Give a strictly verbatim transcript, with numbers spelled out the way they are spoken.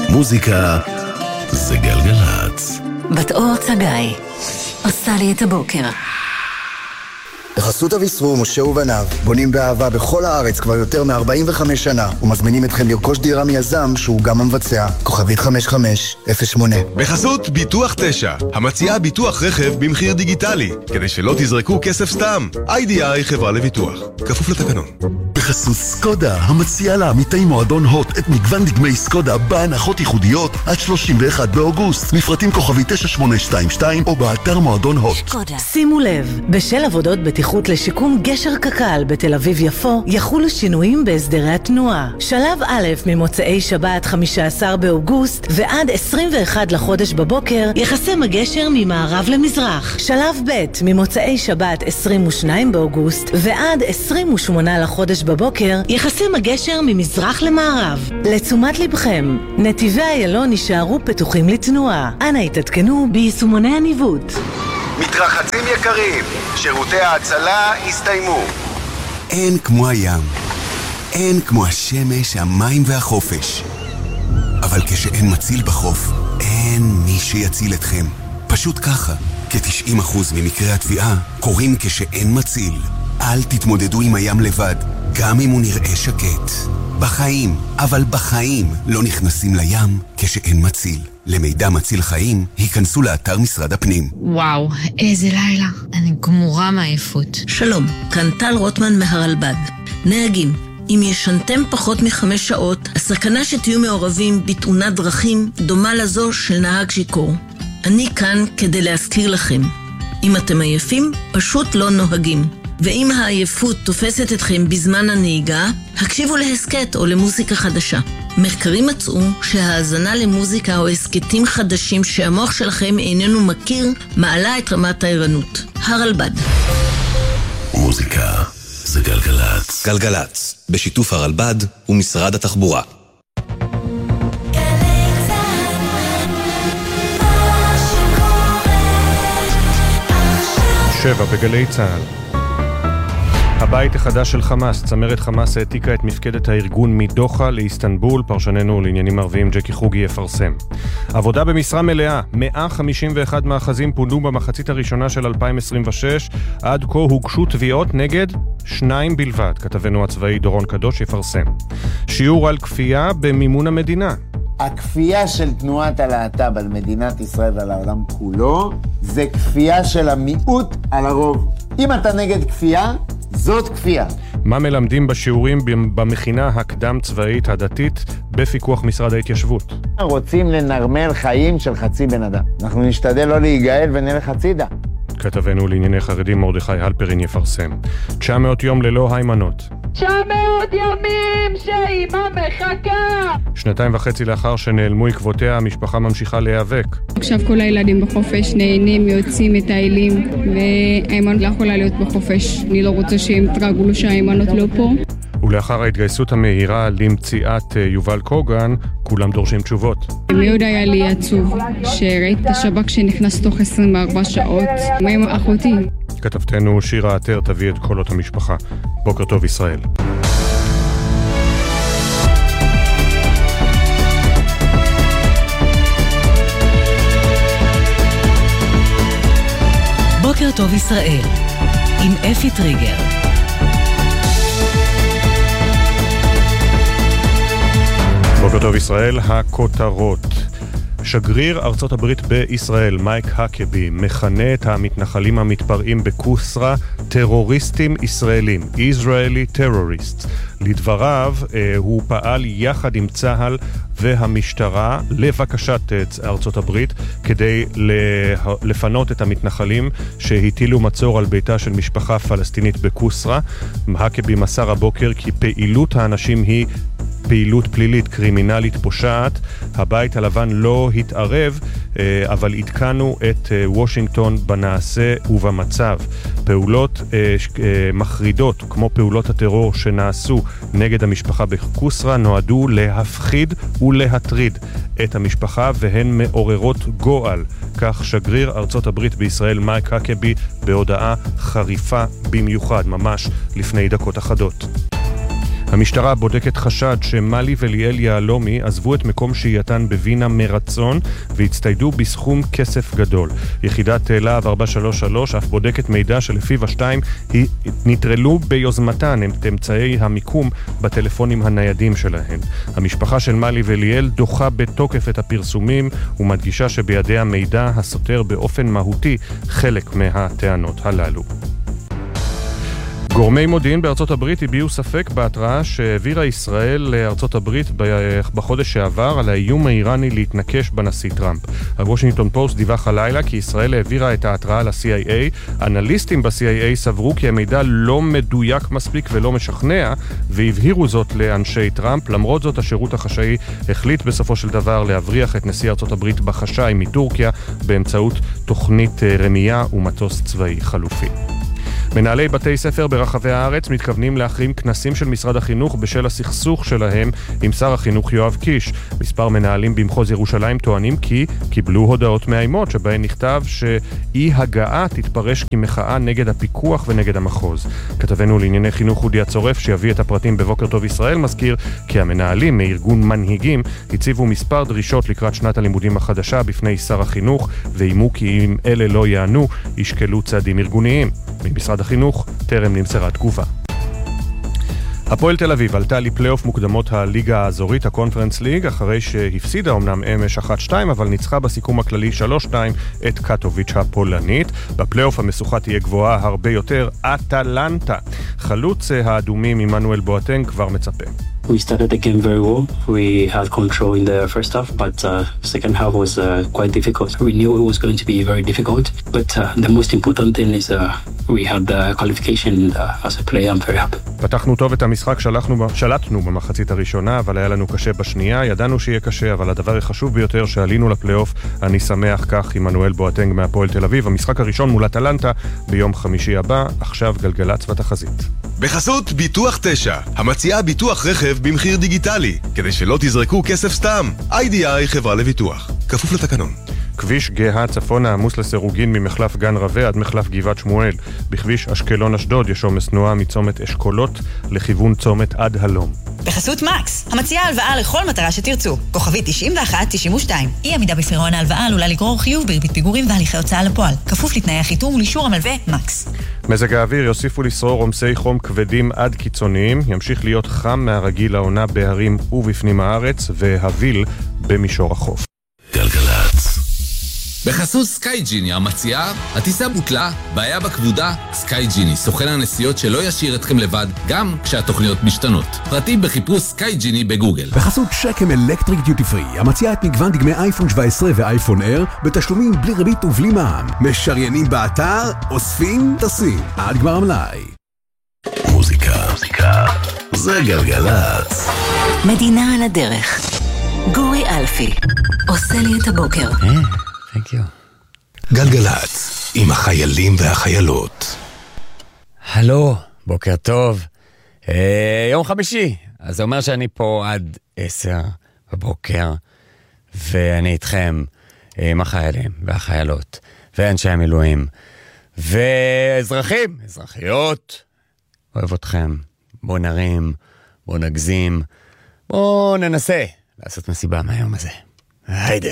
מוזיקה זה גלגלץ. בת אור צגאי עושה לי את הבוקר. בחסות אביסרו, משה ובניו, בונים באהבה בכל הארץ כבר יותר מ-ארבעים וחמש שנה, ומזמינים אתכם לרכוש דירה מיזם שהוא גם המבצע. כוכבית חמש חמש אפס שמונה. בחסות ביטוח תשע, המציעה ביטוח רכב במחיר דיגיטלי, כדי שלא תזרקו כסף סתם. איי די איי חברה לביטוח, כפוף לתקנון. בחסות סקודה, המציעה לעמיתי מועדון הוט את מגוון דגמי סקודה בהנחות ייחודיות עד שלושים ואחד באוגוסט. מפרטים כוכבית תשע שמונה שתיים שתיים או באתר מועדון הוט. שימו לב, בשל עבודות בטיחות לשיקום גשר קק"ל בתל אביב יפו יחולו שינויים בהסדרי התנועה. שלב א' ממוצאי שבת חמישה עשר באוגוסט ועד עשרים ואחד לחודש בבוקר יחסם הגשר ממערב למזרח. שלב ב' ממוצאי שבת עשרים ושניים באוגוסט ועד עשרים ושמונה לחודש בבוקר יחסם הגשר ממזרח למערב. לתשומת לבכם, נתיבי איילון יישארו פתוחים לתנועה. אנא התעדכנו ביישומוני הניווט. מתרחצים יקרים, שירותי ההצלה הסתיימו. אין כמו הים, אין כמו השמש, המים והחופש. אבל כשאין מציל בחוף, אין מי שיציל אתכם. פשוט ככה, כ-תשעים אחוז ממקרי התביעה קורים כשאין מציל. אל תתמודדו עם הים לבד, גם אם הוא נראה שקט. בחיים, אבל בחיים לא נכנסים לים כשאין מציל. למידע מציל חיים, היכנסו לאתר משרד הפנים. וואו, איזה לילה. אני גמורה מעייפות. שלום, כאן טל רוטמן מהרלב"ד. נהגים, אם ישנתם פחות מחמש שעות, הסכנה שתהיו מעורבים בתאונת דרכים דומה לזו של נהג שיכור. אני כאן כדי להזכיר לכם. אם אתם עייפים, פשוט לא נוהגים. ואם העייפות תופסת אתכם בזמן הנהיגה, הקשיבו להסקט או למוזיקה חדשה. מחקרים מצאו שההאזנה למוזיקה או הסקטים חדשים שהמוח שלכם איננו מכיר, מעלה את רמת הערנות. הרלב"ד. מוזיקה זה גלגלץ. גלגלץ, בשיתוף הרלב"ד ומשרד התחבורה. שבע בגלי צהל. הבית החדש של חמאס, צמרת חמאס העתיקה את מפקדת הארגון מדוחה לאיסטנבול, פרשננו לעניינים ערביים ג'קי חוגי יפרסם. עבודה במשרה מלאה, מאה חמישים ואחד מאחזים פונו במחצית הראשונה של אלפיים עשרים ושש, עד כה הוגשו תביעות נגד שניים בלבד, כתבנו הצבאי דורון קדוש יפרסם. שיעור על כפייה במימון המדינה. הכפייה של תנועת הלהט"ב על מדינת ישראל ועל העולם כולו, זה כפייה של המיעוט על הרוב. אם אתה נגד כפייה, זאת כפייה. מה מלמדים בשיעורים במכינה הקדם צבאית הדתית בפיקוח משרד ההתיישבות? רוצים לנרמל חיים של חצי בן אדם. אנחנו נשתדל לא להיגאל ונלך הצידה. כתבנו לענייני חרדים מרדכי הלפרין יפרסם. תשע מאות יום ללא היימנות. תשע מאות ימים שאימא מחכה. שנתיים וחצי לאחר שנעלמו עקבותיה, המשפחה ממשיכה להיאבק. עכשיו כל הילדים בחופש נהנים, יוצאים, מטיילים, והאימנות לא יכולה להיות בחופש. אני לא רוצה שהם תרגלו שהאימנות לא פה. ולאחר ההתגייסות המהירה למציאת יובל קוגן, כולם דורשים תשובות. מאוד היה לי עצוב שראיתי את השב"כ שנכנס תוך עשרים וארבע שעות. מה עם אחותי? כתבתנו שירה עטר תביא את קולות המשפחה. בוקר טוב ישראל. בוקר טוב ישראל עם אפי טריגר. בוקר טוב ישראל, הכותרות. שגריר ארצות הברית בישראל, מייק הקבי, מכנה את המתנחלים המתפרעים בקוסרה טרוריסטים ישראלים, Israeli terrorists. לדבריו, הוא פעל יחד עם צה"ל והמשטרה לבקשת ארצות הברית כדי לפנות את המתנחלים שהטילו מצור על ביתה של משפחה פלסטינית בקוסרה. הקבי מסר הבוקר כי פעילות האנשים היא פעילות פלילית קרימינלית פושעת. הבית הלבן לא התערב, אבל עדכנו את וושינגטון בנעשה ובמצב. פעולות מחרידות כמו פעולות הטרור שנעשו נגד המשפחה בקוסרה נועדו להפחיד ולהטריד את המשפחה והן מעוררות גועל. כך שגריר ארצות הברית בישראל מייק הקבי בהודעה חריפה במיוחד ממש לפני דקות אחדות. המשטרה בודקת חשד שמלי וליאל יעלומי עזבו את מקום שהייתן בווינה מרצון והצטיידו בסכום כסף גדול. יחידת להב ארבע שלוש שלוש אף בודקת מידע שלפיו השתיים נטרלו ביוזמתן את אמצעי המיקום בטלפונים הניידים שלהן. המשפחה של מלי וליאל דוחה בתוקף את הפרסומים ומדגישה שבידיה מידע הסותר באופן מהותי חלק מהטענות הללו. גורמי מודיעין בארצות הברית הביעו ספק בהתראה שהעבירה ישראל לארצות הברית בחודש שעבר על האיום האיראני להתנקש בנשיא טראמפ. הוושינגטון פוסט דיווח הלילה כי ישראל העבירה את ההתראה ל-סי איי איי. אנליסטים ב-סי איי איי סברו כי המידע לא מדויק מספיק ולא משכנע, והבהירו זאת לאנשי טראמפ. למרות זאת, השירות החשאי החליט בסופו של דבר להבריח את נשיא ארצות הברית בחשאי מטורקיה באמצעות תוכנית רמייה ומטוס צבאי חלופי. מנהלי בתי ספר ברחבי הארץ מתכוונים להחרים כנסים של משרד החינוך בשל הסכסוך שלהם עם שר החינוך יואב קיש. מספר מנהלים במחוז ירושלים טוענים כי קיבלו הודעות מאיימות שבהן נכתב שאי הגעה תתפרש כמחאה נגד הפיקוח ונגד המחוז. כתבנו לענייני חינוך אודי הצורף שיביא את הפרטים בבוקר טוב ישראל מזכיר כי המנהלים מארגון מנהיגים הציבו מספר דרישות לקראת שנת הלימודים החדשה בפני שר החינוך ואימו כי אם אלה לא יענו ישקלו צעדים ארגוניים. ממשרד החינוך טרם נמסרה תגובה. הפועל תל אביב עלתה לפלייאוף מוקדמות הליגה האזורית, הקונפרנס ליג, אחרי שהפסידה אומנם אמש אחת שתיים, אבל ניצחה בסיכום הכללי שלוש שתיים את קטוביץ' הפולנית. בפלייאוף המשוכה תהיה גבוהה הרבה יותר, אטלנטה. חלוץ האדומים עמנואל בואטנג כבר מצפה. We started the game very well. We had control in the first half, but uh, second half was uh, quite difficult. We knew it was going to be very difficult, but uh, the most important thing is uh, we had the qualification uh, as a player. I'm very happy. פתחנו טוב את המשחק, שלחנו, שלטנו במחצית הראשונה, אבל היה לנו קשה בשנייה. ידענו שיהיה קשה, אבל הדבר החשוב ביותר שעלינו לפלייאוף, אני שמח כך עמנואל בואטנג מהפועל תל אביב. המשחק הראשון מול אטלנטה ביום חמישי הבא, עכשיו גלגלצ בתחזית. בחסות ביטוח תשע, המציעה ביטוח רכב במחיר דיגיטלי, כדי שלא תזרקו כסף סתם. איי די איי חברה לביטוח, כפוף לתקנון. כביש גאה צפונה עמוס לסירוגין ממחלף גן רווה עד מחלף גבעת שמואל. בכביש אשקלון אשדוד יש עומס תנועה מצומת אשכולות לכיוון צומת עד הלום. בחסות מקס, המציעה הלוואה לכל מטרה שתרצו. כוכבי תשעים ואחת תשעים ושתיים. אי עמידה בפירעון ההלוואה עלולה לגרור חיוב בריבית פיגורים והליכי הוצאה לפועל. כפוף לתנאי החיתום ולאישור המלווה מקס. מזג האוויר יוסיפו לשרור עומסי חום כבדים עד קיצוניים. ימשיך להיות חם מהרגיל לעונה בהרים ובפנים הארץ והביל במישור החוף. גלגלצ. בחסות סקייג'יני המציעה, הטיסה בוטלה, בעיה בכבודה, סקייג'יני, סוכן הנסיעות שלא ישאיר אתכם לבד, גם כשהתוכניות משתנות. פרטים בחיפוש סקייג'יני בגוגל. בחסות שקם אלקטריק דיוטי פרי, המציעה את מגוון דגמי אייפון שבע עשרה ואייפון אייר, בתשלומים בלי ריבית ובלי מע"מ. משריינים באתר, אוספים, טסים, עד גמר המלאי. מוזיקה, מוזיקה, זה גלגלצ. מדינה על הדרך. גורי אלפי, עושה לי את הבוקר. Thank you. גלגלצ, עם החיילים והחיילות. הלו, בוקר טוב. אה, יום חמישי, אז זה אומר שאני פה עד עשר בבוקר, ואני איתכם עם החיילים והחיילות, ואנשי המילואים, ואזרחים, אזרחיות. אוהב אתכם. בוא נרים, בוא נגזים, בוא ננסה לעשות מסיבה מהיום הזה. היידה.